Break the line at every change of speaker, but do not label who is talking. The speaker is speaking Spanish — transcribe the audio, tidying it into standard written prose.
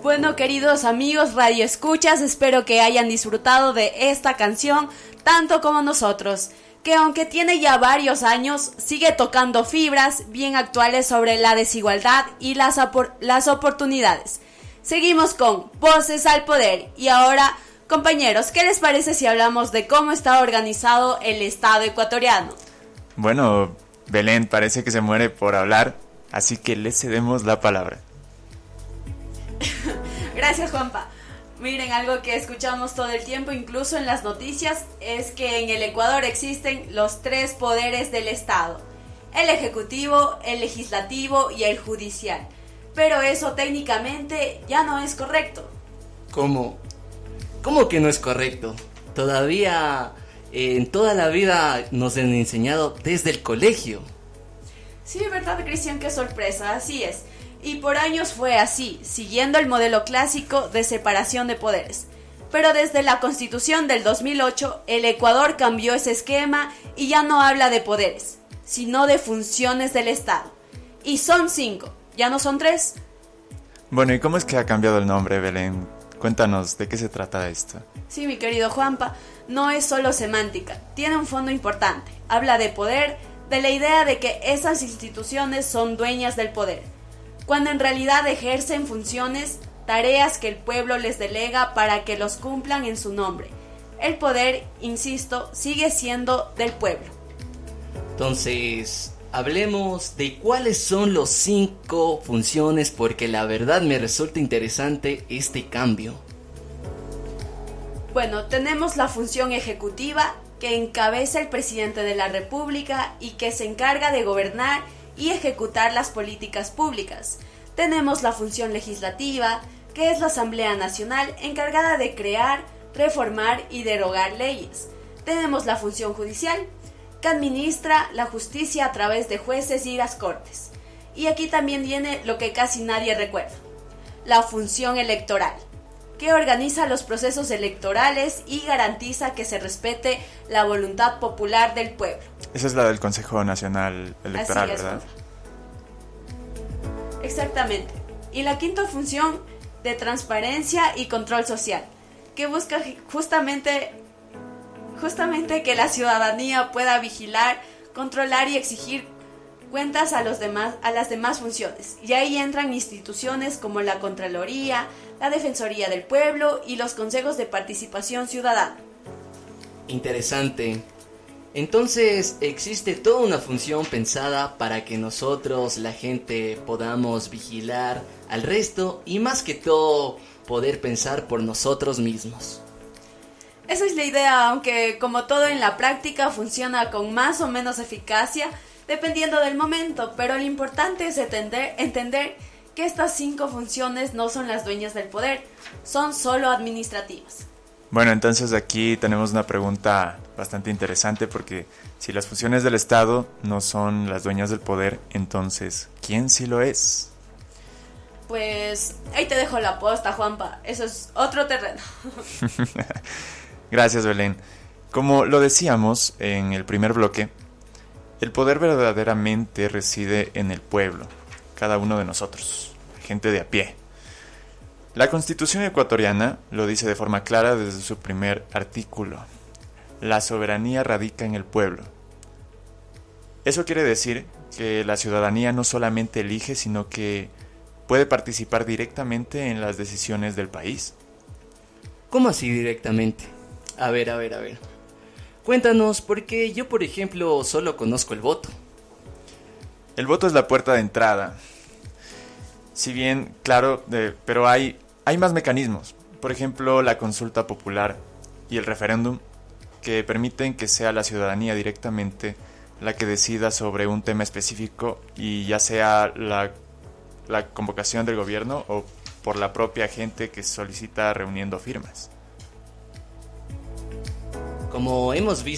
Bueno, queridos amigos radioescuchas, espero que hayan disfrutado de esta canción tanto como nosotros, que aunque tiene ya varios años, sigue tocando fibras bien actuales sobre la desigualdad y las oportunidades. Seguimos con Voces al Poder y ahora, compañeros, ¿qué les parece si hablamos de cómo está organizado el Estado ecuatoriano?
Bueno, Belén parece que se muere por hablar, así que le cedemos la palabra.
Gracias, Juanpa. Miren, algo que escuchamos todo el tiempo, incluso en las noticias, es que en el Ecuador existen los 3 poderes del Estado: el ejecutivo, el legislativo y el judicial. Pero eso técnicamente ya no es correcto.
¿Cómo? ¿Cómo que no es correcto? Todavía en toda la vida nos han enseñado desde el colegio.
Sí, ¿verdad, Cristian? Qué sorpresa, así es. Y por años fue así, siguiendo el modelo clásico de separación de poderes. Pero desde la Constitución del 2008, el Ecuador cambió ese esquema y ya no habla de poderes, sino de funciones del Estado. Y son 5, ya no son 3.
Bueno, ¿y cómo es que ha cambiado el nombre, Belén? Cuéntanos, ¿de qué se trata esto?
Sí, mi querido Juanpa, no es solo semántica, tiene un fondo importante. Habla de poder, de la idea de que esas instituciones son dueñas del poder, cuando en realidad ejercen funciones, tareas que el pueblo les delega para que los cumplan en su nombre. El poder, insisto, sigue siendo del pueblo.
Entonces, hablemos de cuáles son los 5 funciones, porque la verdad me resulta interesante este cambio.
Bueno, tenemos la función ejecutiva, que encabeza el presidente de la República y que se encarga de gobernar y ejecutar las políticas públicas. Tenemos la función legislativa, que es la Asamblea Nacional, encargada de crear, reformar y derogar leyes. Tenemos la función judicial, que administra la justicia a través de jueces y las cortes. Y aquí también viene lo que casi nadie recuerda: la función electoral, que organiza los procesos electorales y garantiza que se respete la voluntad popular del pueblo.
Esa es la del Consejo Nacional Electoral, ¿verdad?
Exactamente. Y la 5ª función, de transparencia y control social, que busca justamente que la ciudadanía pueda vigilar, controlar y exigir cuentas a las demás funciones. Y ahí entran instituciones como la Contraloría, la Defensoría del Pueblo y los consejos de participación ciudadana.
Interesante. Entonces, existe toda una función pensada para que nosotros, la gente, podamos vigilar al resto y más que todo, poder pensar por nosotros mismos.
Esa es la idea, aunque como todo en la práctica funciona con más o menos eficacia, dependiendo del momento, pero lo importante es entender que estas 5 funciones no son las dueñas del poder, son solo administrativas.
Bueno, entonces aquí tenemos una pregunta bastante interesante, porque si las funciones del Estado no son las dueñas del poder, entonces, ¿quién sí lo es?
Pues ahí te dejo la posta, Juanpa, eso es otro terreno.
Gracias, Belén. Como lo decíamos en el primer bloque, el poder verdaderamente reside en el pueblo, cada uno de nosotros, gente de a pie. La Constitución ecuatoriana lo dice de forma clara desde su primer artículo: la soberanía radica en el pueblo. Eso quiere decir que la ciudadanía no solamente elige, sino que puede participar directamente en las decisiones del país.
¿Cómo así directamente? A ver. Cuéntanos, porque yo, por ejemplo, solo conozco el voto.
El voto es la puerta de entrada. Si bien, claro, pero hay más mecanismos. Por ejemplo, la consulta popular y el referéndum, que permiten que sea la ciudadanía directamente la que decida sobre un tema específico, y ya sea la convocación del gobierno o por la propia gente que solicita reuniendo firmas.
Como hemos visto